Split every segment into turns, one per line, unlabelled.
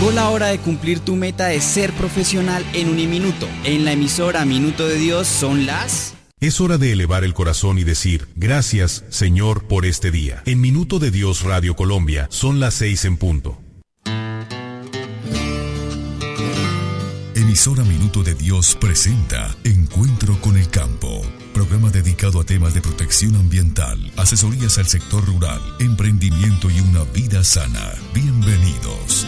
Llegó la hora de cumplir tu meta de ser profesional en Uniminuto. En la emisora Minuto de Dios son las...
Es hora de elevar el corazón y decir, gracias, Señor, por este día. En Minuto de Dios Radio Colombia son las 6 en punto.
Emisora Minuto de Dios presenta Encuentro con el Campo, programa dedicado a temas de protección ambiental, asesorías al sector rural, emprendimiento y una vida sana. Bienvenidos.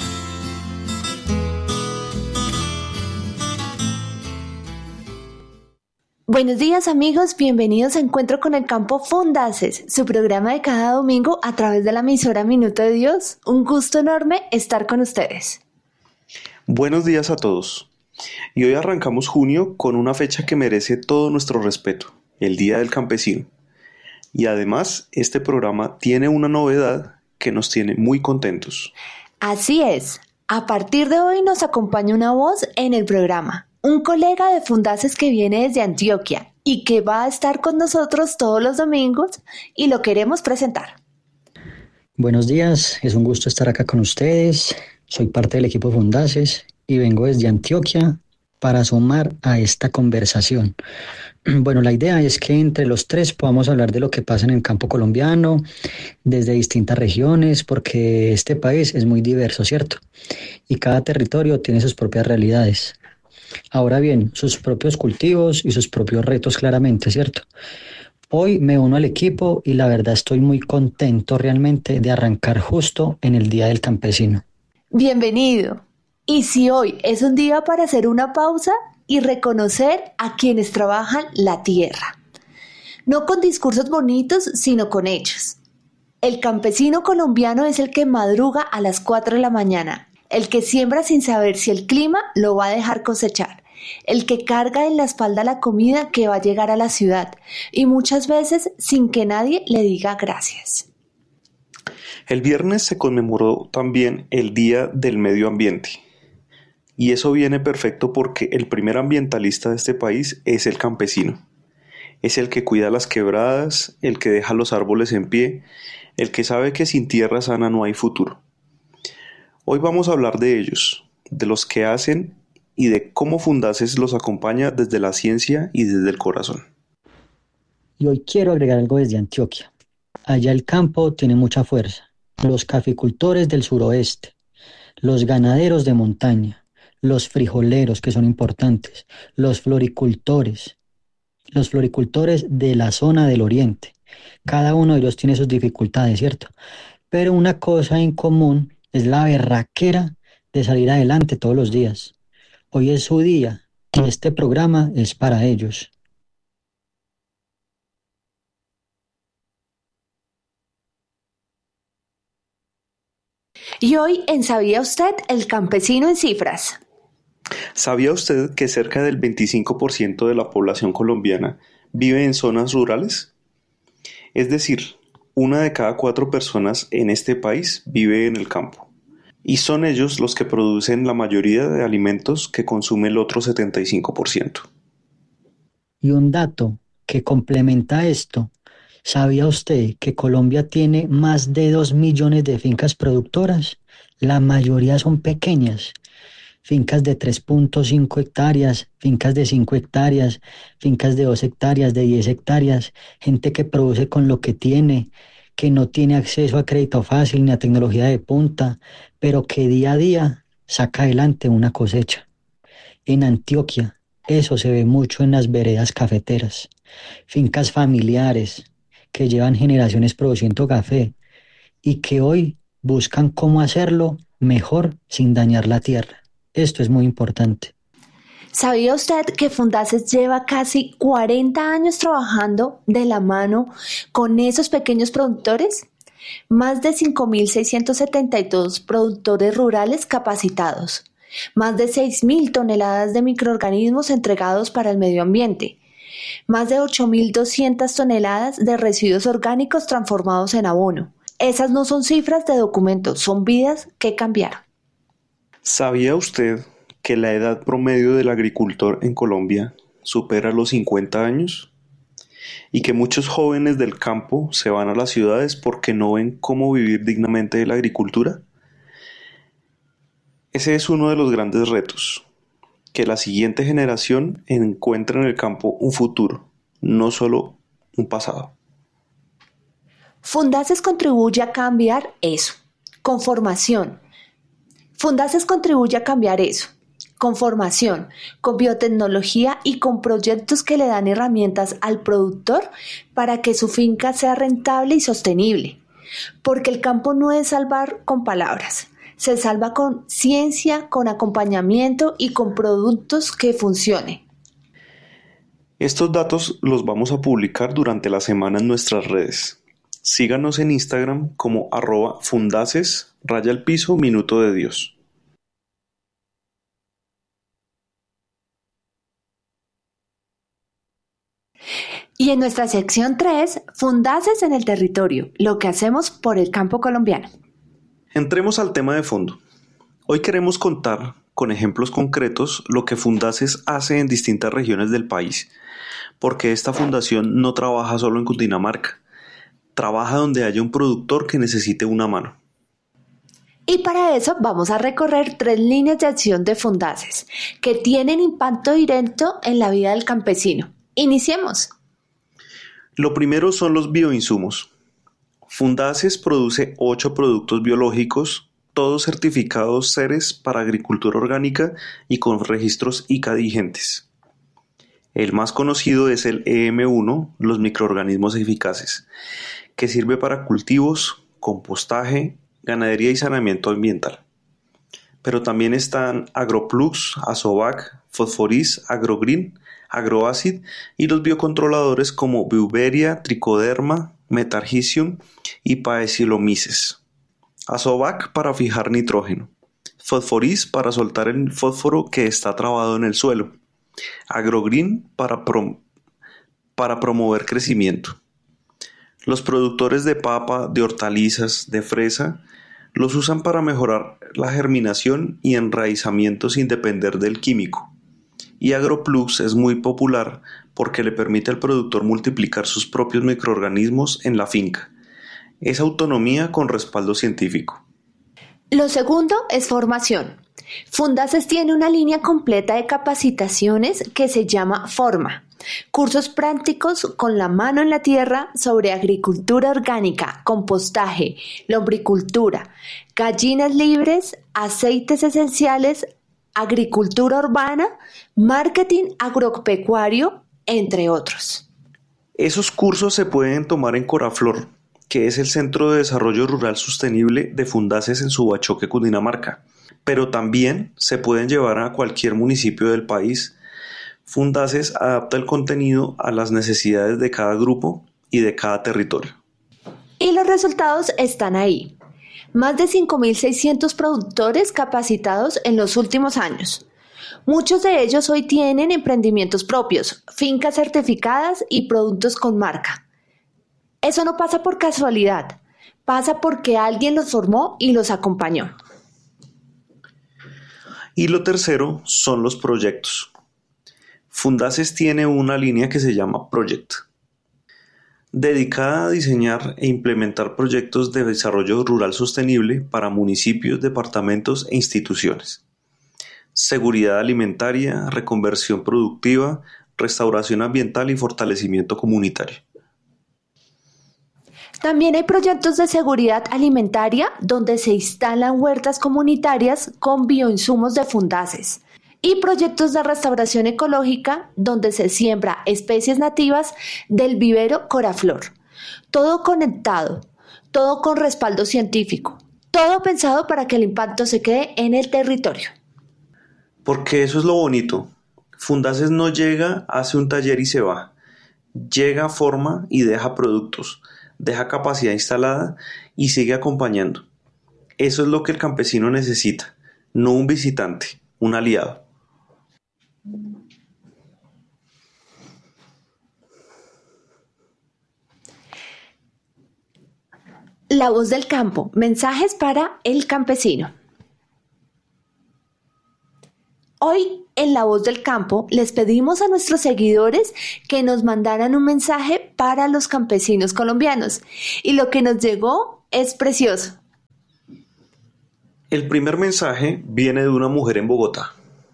Buenos días amigos, bienvenidos a Encuentro con el Campo Fundaces, su programa de cada domingo a través de la emisora Minuto de Dios. Un gusto enorme estar con ustedes.
Buenos días a todos. Y hoy arrancamos junio con una fecha que merece todo nuestro respeto, el Día del Campesino. Y además, este programa tiene una novedad que nos tiene muy contentos.
Así es, a partir de hoy nos acompaña una voz en el programa, un colega de Fundaces que viene desde Antioquia y que va a estar con nosotros todos los domingos y lo queremos presentar.
Buenos días, es un gusto estar acá con ustedes. Soy parte del equipo Fundaces y vengo desde Antioquia para sumar a esta conversación. Bueno, la idea es que entre los tres podamos hablar de lo que pasa en el campo colombiano, desde distintas regiones, porque este país es muy diverso, ¿cierto? Y cada territorio tiene sus propias realidades. Ahora bien, sus propios cultivos y sus propios retos claramente, ¿cierto? Hoy me uno al equipo y la verdad estoy muy contento realmente de arrancar justo en el Día del Campesino.
Bienvenido. Y si hoy es un día para hacer una pausa y reconocer a quienes trabajan la tierra. No con discursos bonitos, sino con hechos. El campesino colombiano es el que madruga a las 4 de la mañana, el que siembra sin saber si el clima lo va a dejar cosechar, el que carga en la espalda la comida que va a llegar a la ciudad y muchas veces sin que nadie le diga gracias.
El viernes se conmemoró también el Día del Medio Ambiente. Y eso viene perfecto porque el primer ambientalista de este país es el campesino. Es el que cuida las quebradas, el que deja los árboles en pie, el que sabe que sin tierra sana no hay futuro. Hoy vamos a hablar de ellos, de los que hacen y de cómo Fundaces los acompaña desde la ciencia y desde el corazón.
Y hoy quiero agregar algo desde Antioquia. Allá el campo tiene mucha fuerza. Los caficultores del suroeste, los ganaderos de montaña, los frijoleros que son importantes, los floricultores de la zona del oriente. Cada uno de ellos tiene sus dificultades, ¿cierto? Pero una cosa en común es la berraquera de salir adelante todos los días. Hoy es su día y este programa es para ellos.
Y hoy en ¿Sabía usted? El campesino en cifras.
¿Sabía usted que cerca del 25% de la población colombiana vive en zonas rurales? Es decir, 1 de cada 4 personas en este país vive en el campo. Y son ellos los que producen la mayoría de alimentos que consume el otro 75%.
Y un dato que complementa esto, ¿sabía usted que Colombia tiene más de 2 millones de fincas productoras? La mayoría son pequeñas. Fincas de 3.5 hectáreas, fincas de 5 hectáreas, fincas de 2 hectáreas, de 10 hectáreas, gente que produce con lo que tiene, que no tiene acceso a crédito fácil ni a tecnología de punta, pero que día a día saca adelante una cosecha. En Antioquia, eso se ve mucho en las veredas cafeteras, fincas familiares que llevan generaciones produciendo café y que hoy buscan cómo hacerlo mejor sin dañar la tierra. Esto es muy importante.
¿Sabía usted que Fundaces lleva casi 40 años trabajando de la mano con esos pequeños productores? Más de 5.672 productores rurales capacitados, más de 6.000 toneladas de microorganismos entregados para el medio ambiente, más de 8.200 toneladas de residuos orgánicos transformados en abono. Esas no son cifras de documentos, son vidas que cambiaron.
¿Sabía usted que la edad promedio del agricultor en Colombia supera los 50 años? Y que muchos jóvenes del campo se van a las ciudades porque no ven cómo vivir dignamente de la agricultura. Ese es uno de los grandes retos, que la siguiente generación encuentre en el campo un futuro, no solo un pasado.
Fundaces contribuye a cambiar eso, con formación. Fundaces contribuye a cambiar eso, con formación, con biotecnología y con proyectos que le dan herramientas al productor para que su finca sea rentable y sostenible. Porque el campo no es salvar con palabras, se salva con ciencia, con acompañamiento y con productos que funcionen.
Estos datos los vamos a publicar durante la semana en nuestras redes. Síganos en Instagram como @fundaces_Minuto de Dios.
Y en nuestra sección 3, Fundaces en el territorio, lo que hacemos por el campo colombiano.
Entremos al tema de fondo. Hoy queremos contar con ejemplos concretos lo que Fundaces hace en distintas regiones del país, porque esta fundación no trabaja solo en Cundinamarca, trabaja donde haya un productor que necesite una mano.
Y para eso vamos a recorrer 3 líneas de acción de Fundaces que tienen impacto directo en la vida del campesino. Iniciemos.
Lo primero son los bioinsumos. Fundaces produce 8 productos biológicos, todos certificados CERES para agricultura orgánica y con registros ICA vigentes. El más conocido es el EM1, los microorganismos eficaces, que sirve para cultivos, compostaje, ganadería y saneamiento ambiental. Pero también están Agroplus, Azovac, Fosforis, Agrogreen, Agroacid y los biocontroladores como Beauveria, Tricoderma, Metargicium y Paecilomyces. Azovac para fijar nitrógeno. Fosforis para soltar el fósforo que está trabado en el suelo. Agrogreen para promover crecimiento. Los productores de papa, de hortalizas, de fresa, los usan para mejorar la germinación y enraizamiento sin depender del químico. Y Agroplus es muy popular porque le permite al productor multiplicar sus propios microorganismos en la finca. Es autonomía con respaldo científico.
Lo segundo es formación. Fundaces tiene una línea completa de capacitaciones que se llama Forma. Cursos prácticos con la mano en la tierra sobre agricultura orgánica, compostaje, lombricultura, gallinas libres, aceites esenciales, agricultura urbana, marketing agropecuario, entre otros.
Esos cursos se pueden tomar en Coraflor, que es el Centro de Desarrollo Rural Sostenible de Fundaces en Subachoque, Cundinamarca, pero también se pueden llevar a cualquier municipio del país. Fundaces adapta el contenido a las necesidades de cada grupo y de cada territorio.
Y los resultados están ahí. Más de 5.600 productores capacitados en los últimos años. Muchos de ellos hoy tienen emprendimientos propios, fincas certificadas y productos con marca. Eso no pasa por casualidad, pasa porque alguien los formó y los acompañó.
Y lo tercero son los proyectos. Fundaces tiene una línea que se llama Project, dedicada a diseñar e implementar proyectos de desarrollo rural sostenible para municipios, departamentos e instituciones. Seguridad alimentaria, reconversión productiva, restauración ambiental y fortalecimiento comunitario.
También hay proyectos de seguridad alimentaria donde se instalan huertas comunitarias con bioinsumos de Fundaces. Y proyectos de restauración ecológica donde se siembra especies nativas del vivero Coraflor. Todo conectado, todo con respaldo científico, todo pensado para que el impacto se quede en el territorio.
Porque eso es lo bonito. Fundaces no llega, hace un taller y se va. Llega, forma y deja productos, deja capacidad instalada y sigue acompañando. Eso es lo que el campesino necesita, no un visitante, un aliado.
La voz del campo, mensajes para el campesino. Hoy en La Voz del Campo les pedimos a nuestros seguidores que nos mandaran un mensaje para los campesinos colombianos y lo que nos llegó es precioso.
El primer mensaje viene de una mujer en Bogotá.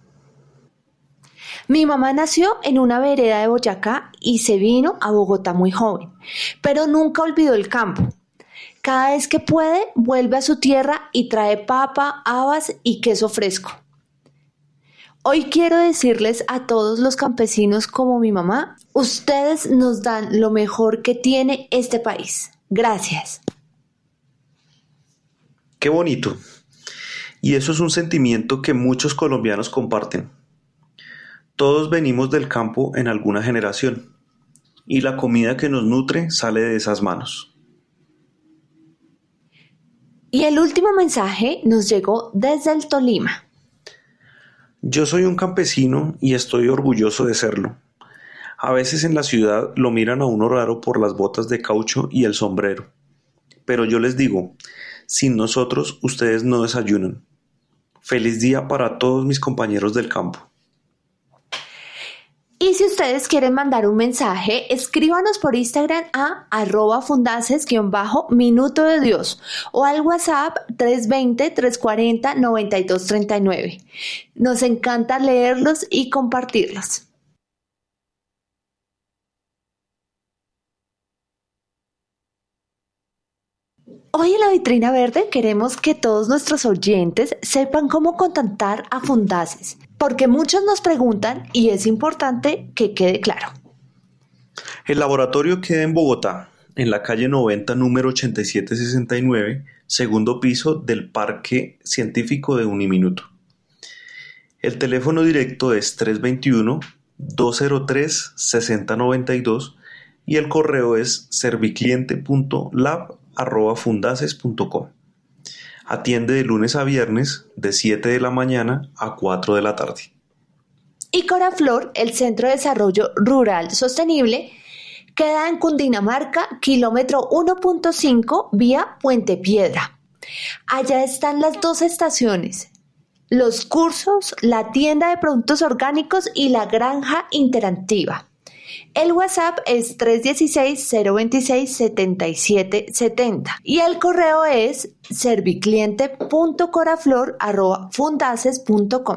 Mi mamá nació en una vereda de Boyacá y se vino a Bogotá muy joven, pero nunca olvidó el campo. Cada vez que puede, vuelve a su tierra y trae papa, habas y queso fresco. Hoy quiero decirles a todos los campesinos como mi mamá, ustedes nos dan lo mejor que tiene este país. Gracias.
Qué bonito. Y eso es un sentimiento que muchos colombianos comparten. Todos venimos del campo en alguna generación, y la comida que nos nutre sale de esas manos.
Y el último mensaje nos llegó desde el Tolima.
Yo soy un campesino y estoy orgulloso de serlo. A veces en la ciudad lo miran a uno raro por las botas de caucho y el sombrero. Pero yo les digo, sin nosotros ustedes no desayunan. Feliz día para todos mis compañeros del campo.
Y si ustedes quieren mandar un mensaje, escríbanos por Instagram a @fundaces_Minuto de Dios o al WhatsApp 320-340-9239. Nos encanta leerlos y compartirlos. Hoy en la Vitrina Verde queremos que todos nuestros oyentes sepan cómo contactar a Fundaces, porque muchos nos preguntan y es importante que quede claro.
El laboratorio queda en Bogotá, en la calle 90, número 8769, segundo piso del Parque Científico de Uniminuto. El teléfono directo es 321-203-6092 y el correo es servicliente.lab@fundaces.com. Atiende de lunes a viernes de 7 de la mañana a 4 de la tarde.
Y Coraflor, el Centro de Desarrollo Rural Sostenible, queda en Cundinamarca, kilómetro 1.5, vía Puente Piedra. Allá están las dos estaciones, los cursos, la tienda de productos orgánicos y la granja interactiva. El WhatsApp es 316-026-7770 y el correo es servicliente.coraflor@fundaces.com.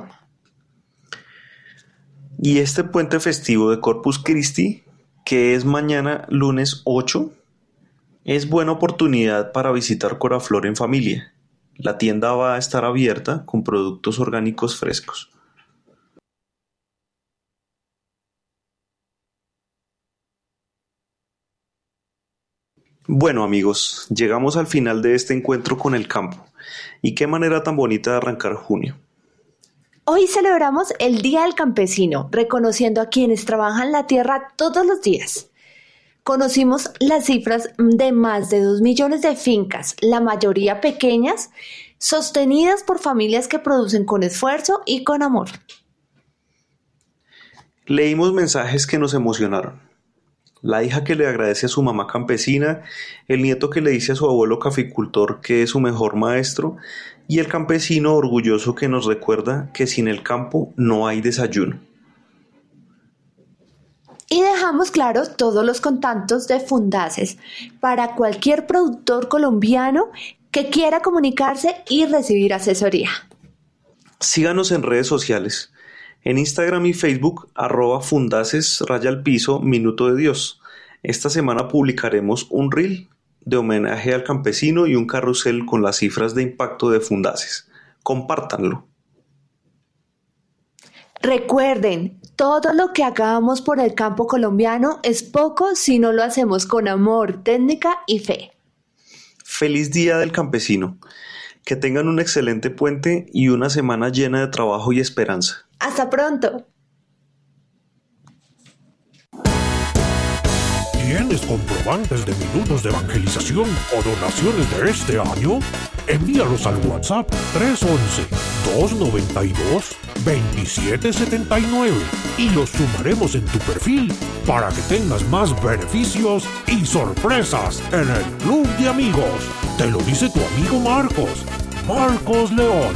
Y este puente festivo de Corpus Christi, que es mañana lunes 8, es buena oportunidad para visitar Coraflor en familia. La tienda va a estar abierta con productos orgánicos frescos. Bueno amigos, llegamos al final de este encuentro con el campo. Y qué manera tan bonita de arrancar junio.
Hoy celebramos el Día del Campesino, reconociendo a quienes trabajan la tierra todos los días. Conocimos las cifras de más de 2 millones de fincas, la mayoría pequeñas, sostenidas por familias que producen con esfuerzo y con amor.
Leímos mensajes que nos emocionaron. La hija que le agradece a su mamá campesina, el nieto que le dice a su abuelo caficultor que es su mejor maestro, y el campesino orgulloso que nos recuerda que sin el campo no hay desayuno.
Y dejamos claros todos los contactos de Fundaces para cualquier productor colombiano que quiera comunicarse y recibir asesoría.
Síganos en redes sociales. En Instagram y Facebook, @Fundaces_Minuto de Dios. Esta semana publicaremos un reel de homenaje al campesino y un carrusel con las cifras de impacto de Fundaces. Compártanlo.
Recuerden, todo lo que hagamos por el campo colombiano es poco si no lo hacemos con amor, técnica y fe.
Feliz Día del Campesino. Que tengan un excelente puente y una semana llena de trabajo y esperanza.
¡Hasta pronto!
¿Tienes comprobantes de minutos de evangelización o donaciones de este año? Envíalos al WhatsApp 311-292-2779 y los sumaremos en tu perfil para que tengas más beneficios y sorpresas en el Club de Amigos. Te lo dice tu amigo Marcos. Marcos León.